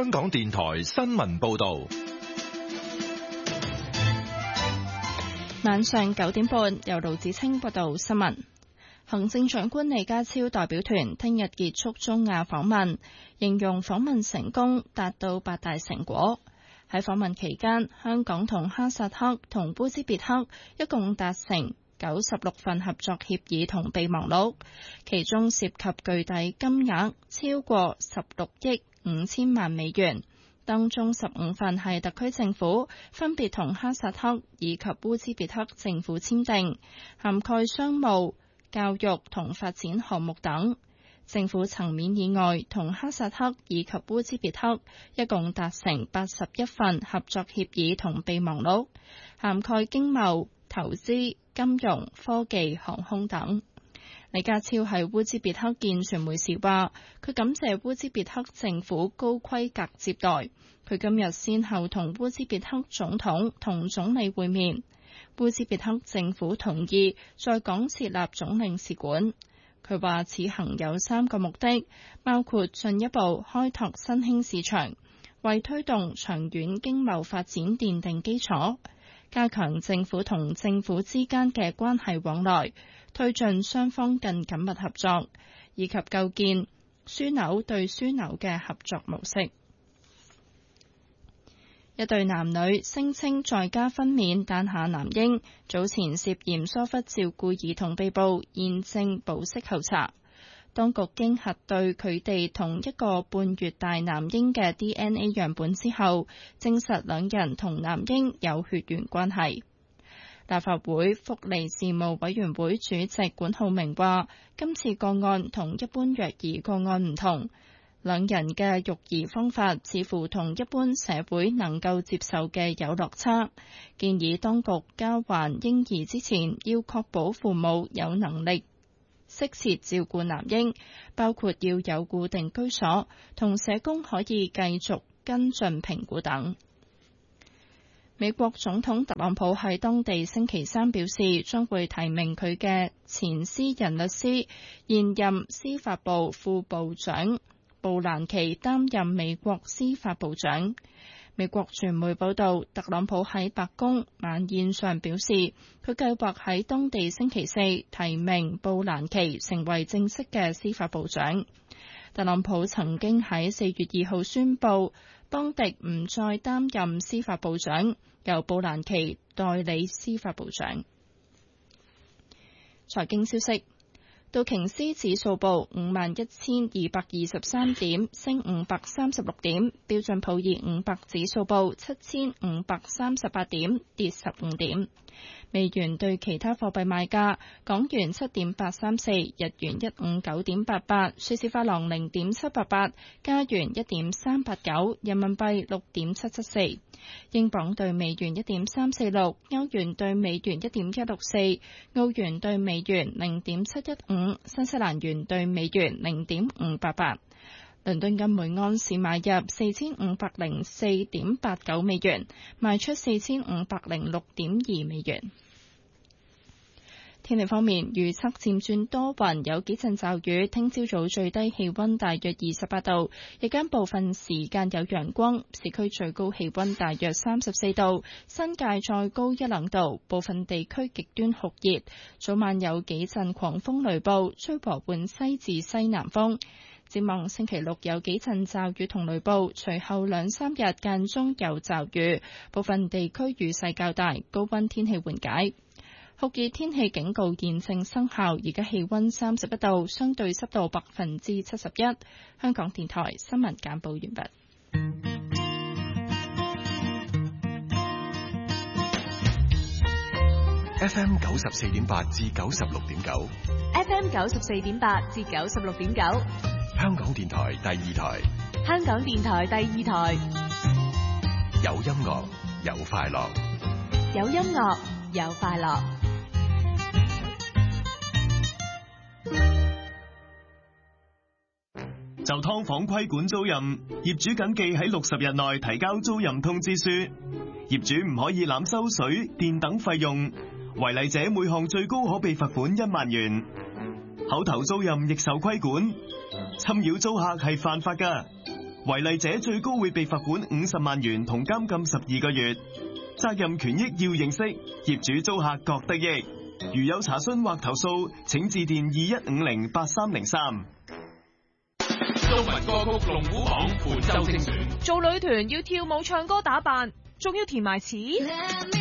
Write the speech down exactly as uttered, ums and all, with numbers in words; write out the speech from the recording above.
香港電台新聞報道。 晚上九點半，由盧子清報道新聞。行政長官李家超代表團聽日結束中亞訪問，形容訪問成功，達到八大成果。喺訪問期間，香港同哈薩克同烏茲別克一共達成九十六份合作協議同備忘錄，其中涉及巨大金額超過十六億五千萬美元。當中十五份係特區政府分別同哈薩克以及烏茲別克政府簽訂，涵蓋商務、教育同發展項目等。政府層面以外，同哈薩克以及烏茲別克一共達成八十一份合作協議同備忘錄，涵蓋經貿、投資、金融、科技、航空等。李家超喺烏茲別克見傳媒時話，佢感謝烏茲別克政府高規格接待。佢今日先後同烏茲別克總統同總理會面。烏茲別克政府同意在港設立總領事館。佢話此行有三個目的，包括進一步開拓新興市場，為推動長遠經貿發展奠定基礎，加強政府同政府之間嘅關係往來，推進雙方更緊密合作，以及構建樞紐對樞紐嘅合作模式。一對男女聲稱在家分娩誕下男嬰，早前涉嫌疏忽照顧兒童被捕，現正保釋候查。當局經核對佢哋同一個半月大男嬰嘅 D N A 樣本之後，證實兩人同男嬰有血緣關係。立法會福利事務委員會主席管浩明話，今次個案同一般虐兒個案唔同，兩人嘅育兒方法似乎同一般社會能夠接受嘅有落差，建議當局交還嬰兒之前要確保父母有能力適切照顧男嬰，包括要有固定居所，同社工可以繼續跟進評估等。美國總統特朗普喺當地星期三表示，將會提名佢嘅前私人律師、現任司法部副部長布蘭奇擔任美國司法部長。美國傳媒報道，特朗普喺白宮晚宴上表示，佢計劃喺當地星期四提名布蘭奇成為正式嘅司法部長。特朗普曾經喺四月二號宣布，邦迪唔再擔任司法部長，由布蘭奇代理司法部長。財經消息。道瓊斯指數報五萬一千二百二十三點，升五百三十六點。標準普爾五百指數報七千五百三十八點，跌十五點。美元對其他貨幣賣價：港元七點八三四，日元一五九點八八，瑞士法郎零點七八八，加元一點三八九，人民幣六點七七四，英鎊對美元一點三四六，歐元對美元一點一六四，澳元對美元零點七一五，新西蘭元對美元零點五八八。倫敦金每安士買入四千五百零四點八九美元，賣出四千五百零六點二美元。天氣方面，預測漸轉多雲，有幾陣驟雨。聽朝早最低氣溫大約二十八度，日間部分時間有陽光。市區最高氣溫大約三十四度，新界再高一兩度。部分地區極端酷熱，早晚有幾陣狂風雷暴，吹和緩西至西南風。展望星期六有幾陣驟雨同雷暴，隨後兩三日間中有驟雨，部分地區雨勢較大，高溫天氣緩解。酷熱天氣警告現正生效，而家氣溫三十一度，相對濕度百分之七十一。香港電台新聞簡報完畢。 F M 九十四點八至九十六點九 ，F M 九十四點八至九十六點九， 香港電台第二台， 香港電台第二台， 有音樂有快樂， 有音樂有快樂。 就劏房規管租賃，業主謹記喺六十日內提交租賃通知書。業主唔可以濫收水電等費用，違例者每項最高可被罰款一萬元。口頭租賃亦受規管，侵擾租客係犯法㗎。 違例者最高會被罰款五十萬元同監禁十二個月。責任權益要認識，業主租客各得益。如有查詢或投訴，請致電二一五零八三零三。 中文歌曲龍虎榜本周精選。 做女團要跳舞、唱歌、打扮，仲要填埋詞。